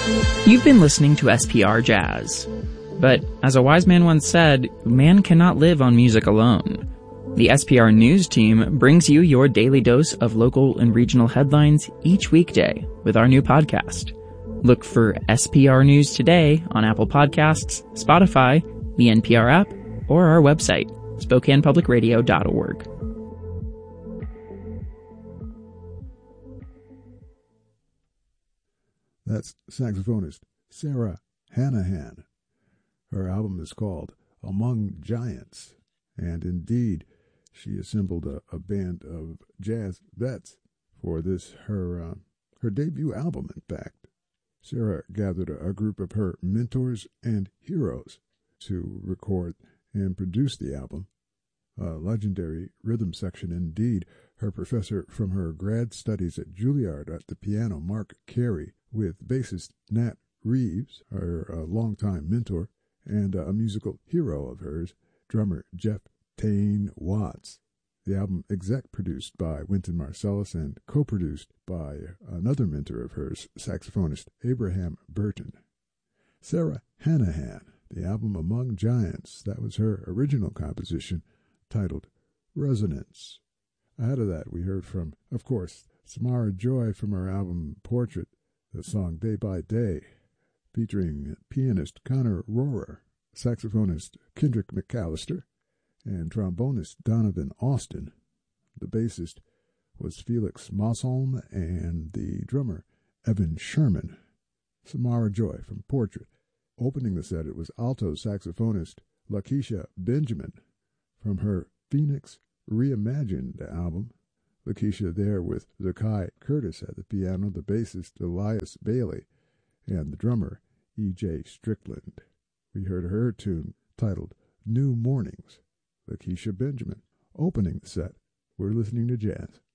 You've been listening to SPR Jazz. But, as a wise man once said, man cannot live on music alone. The SPR News team brings you your daily dose of local and regional headlines each weekday with our new podcast. Look for SPR News Today on Apple Podcasts, Spotify, the NPR app, or our website, SpokanePublicRadio.org. That's saxophonist Sarah Hanahan. Her album is called Among Giants, and indeed, she assembled a band of jazz vets for this, her debut album, in fact. Sarah gathered a group of her mentors and heroes to record and produce the album. A legendary rhythm section indeed. Her professor from her grad studies at Juilliard at the piano, Mark Carey, with bassist Nat Reeves, her longtime mentor, and a musical hero of hers, drummer Jeff Tain Watts. The album exec-produced by Wynton Marsalis and co-produced by another mentor of hers, saxophonist Abraham Burton. Sarah Hanahan, the album Among Giants, that was her original composition titled Resonance. Ahead of that, we heard from, of course, Samara Joy from her album Portrait, the song Day by Day, featuring pianist Connor Rohrer, saxophonist Kendrick McAllister, and trombonist Donovan Austin. The bassist was Felix Mossholm, and the drummer Evan Sherman. Samara Joy from Portrait. Opening the set, it was alto saxophonist Lakeisha Benjamin from her Phoenix Reimagined album. Lakeisha there with Zakai Curtis at the piano, the bassist Elias Bailey, and the drummer E.J. Strickland. We heard her tune titled New Mornings, Lakeisha Benjamin. Opening the set, we're listening to jazz.